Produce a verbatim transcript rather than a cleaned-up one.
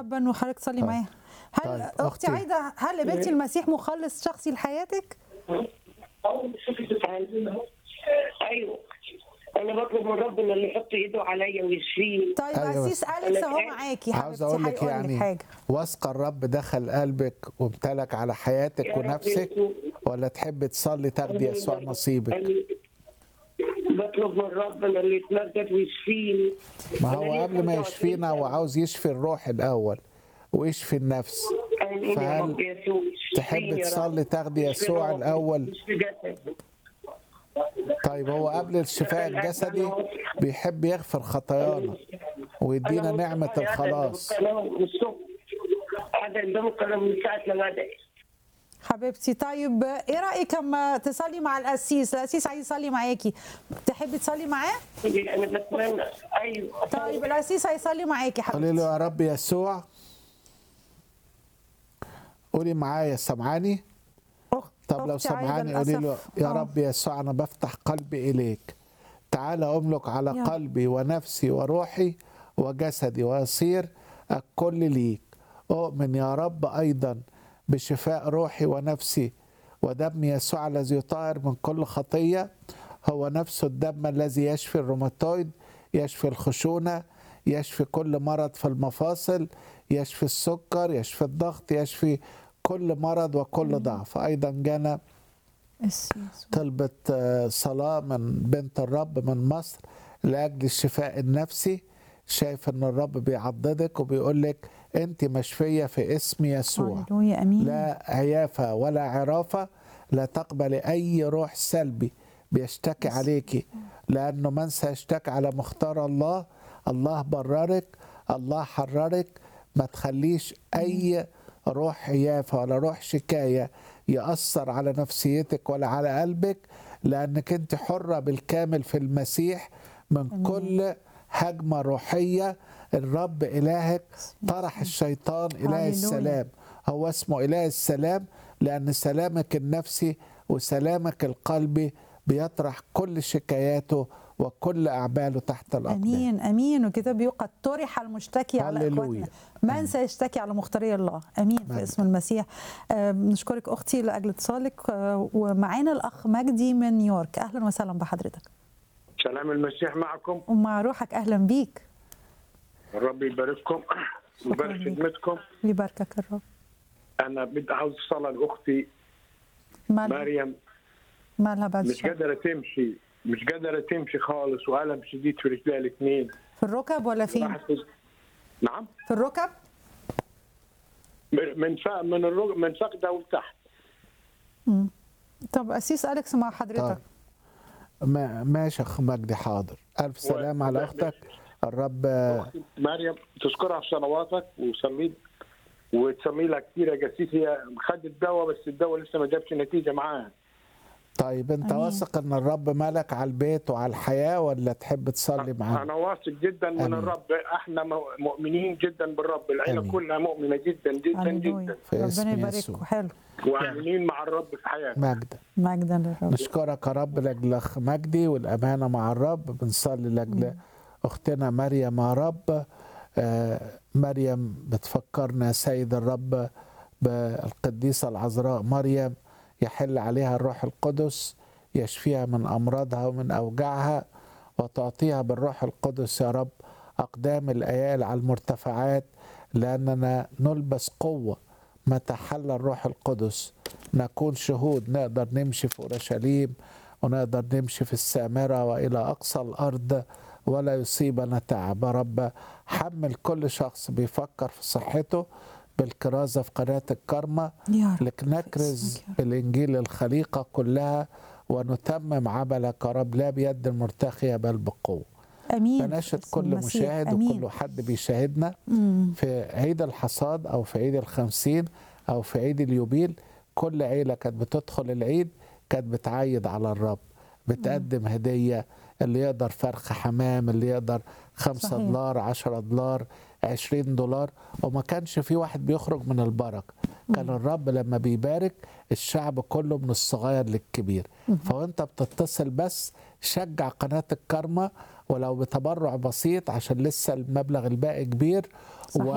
حابه انه حضرتك تصلي طيب. معاها. هل طيب، اختي أختي. عايده، هل قبلتي المسيح مخلص شخصي لحياتك؟ ايوه، انا بطلب من ربنا اللي يحط ايده عليا ويشفيني. طيب أيوة، قسيس بس- اليكس اهو أنا معاكي عاوز حبيبتي، اقول لك هيقول لك يعني حاجه. واثقه الرب دخل قلبك وامتلك على حياتك يا رب ونفسك، يسوع. ولا تحب تصلي تاخدي يسوع نصيبك؟ أنا بطلب من ربنا اللي يتمجد ويشفيني. ما أنا هو ليا قبل ما خمسة وعشرين يشفينا هو سنة. عاوز يشفي الروح الاول ويشفي النفس. آمين يا فهل رب يسوع. تحب اشفيني يا رب. تصلي تاخدي اشفي يسوع روحي، الاول؟ اشفي جسدي. طيب هو قبل الشفاء الجسدي بيحب يغفر خطايانا ويدينا أنا نعمة مصطفى قاعدة الخلاص. قدام القناة من الصبح. قاعدة قدام القناة من ساعة لما بدأت. حبيبتي طيب ايه رايك اما تصلي مع القسيس؟ القسيس عايز يصلي معاكي، تحبي تصلي معاه؟ أنا بتمنى. أيوه. طيب القسيس هيصلي معاكي قولي حبيبتي. له يا رب يسوع، قولي معايا، سامعاني؟ أخت طب لو أختي عايدة سامعاني قولي له للأسف. يا آه. رب يسوع أنا بفتح قلبي إليك، تعالى أملك على يا رب. قلبي ونفسي وروحي وجسدي وأصير الكل ليك. أؤمن يا رب أيضا بشفاء روحي ونفسي ودم يسوع الذي يطهر من كل خطية، هو نفسه الدم الذي يشفي الروماتويد، يشفي الخشونة، يشفي كل مرض في المفاصل، يشفي السكر، يشفي الضغط، يشفي كل مرض وكل ضعف. أيضا جانا القسيس. طلبت آه، صلاة من بنت الرب من مصر لأجل الشفاء النفسي. شايف أن الرب بيعضدك وبيقول لك أنت مشفية في اسم يسوع. هللويا امين. لا عيافة ولا عرافة، لا تقبل أي روح سلبي بيشتكي عليكي، لأنه من سيشتكي على مختار الله، الله بررك، الله حررك. ما تخليش أي روح عيافة ولا روح شكاية يأثر على نفسيتك ولا على قلبك، لأنك أنت حرة بالكامل في المسيح من كل هجمة روحية. الرب إلهك طرح الشيطان إله هللويا. السلام، هو اسمه إله السلام لأن سلامك النفسي وسلامك القلبي بيطرح كل شكاياته وكل أعماله تحت الأقدام. امين امين. وكتاب بيقول قد طرح المشتكي على هللويا. اخواتنا، من سيشتكي على مختاري الله. امين في مجد. اسم المسيح. آه، نشكرك اختي لاجل اتصالك. آه، ومعانا الاخ مجدي من نيويورك، اهلا وسهلا بحضرتك. سلام المسيح معكم. ومع روحك اهلا بيك. الرب يبارككم ويبارك ليك. خدمتكم. يباركك الرب. انا بدي عاوز صلاه لاختي مالها مريم، مالها بعد مش الشر؟ قادره تمشي، مش قادره تمشي خالص، والم شديد في رجليها الاثنين. في الركب ولا فين؟ راحت نعم، في الركب. من فا من الرج... من فخده وتحت. مم. طب قسيس اليكس مع حضرتك. طيب. ما- ماشي يا أخ مجدي، حاضر. ألف سلام على أختك. الرب أختي مريم تذكرها في صلواتك وصلي وتسمي لها كثير يا قسيس. هي خدت دواء بس الدواء لسه ما جابش نتيجه معاها. طيب أنت أمين. واثق أن الرب ملك على البيت وعلى الحياة ولا تحب تصلي معانا؟ انا واثق جدا من أمين. الرب، احنا مؤمنين جدا بالرب، العيله أمين. كلها مؤمنه جدا جدا هللويا. جدا، في اسم ربنا يسوع. يبارككم. حلو. وامنين مع الرب في حياتنا. مجدا. مجدا للرب. نشكرك يا رب لاجل اخ مجدي والامانه مع الرب. بنصلي لاجل اختنا مريم يا رب. آه مريم بتفكرنا يا سيد الرب بالقديسه العذراء مريم، يحل عليها الروح القدس، يشفيها من امراضها ومن اوجاعها، وتعطيها بالروح القدس يا رب اقدام الايال على المرتفعات، لاننا نلبس قوه متى حل الروح القدس. نكون شهود، نقدر نمشي في أورشليم ونقدر نمشي في السامرة وإلى أقصى الأرض ولا يصيبنا تعب. يا رب حمل كل شخص بيفكر في صحته بالكرازة في قناة الكرمة، يا رب. لك نكرز بالإنجيل الخليقة كلها ونتمم عملك يا رب، لا بيد المرتخية بل بقوة. امين. بناشد في اسم كل المسيح. مشاهد امين. وكل حد بيشاهدنا مم. في عيد الحصاد أو في عيد الخمسين أو في عيد اليوبيل. كل عيلة كانت بتدخل العيد كانت بتعيد على الرب، بتقدم هدية، اللي يقدر فرخ حمام، اللي يقدر خمسة صحيح. دولار، عشرة دولار، عشرين دولار. وما كانش في واحد بيخرج من البركة، كان الرب لما بيبارك الشعب كله من الصغير للكبير. فوانت بتتصل بس شجع قناة الكرمة ولو بتبرع بسيط عشان لسه المبلغ الباقي كبير. صحيح.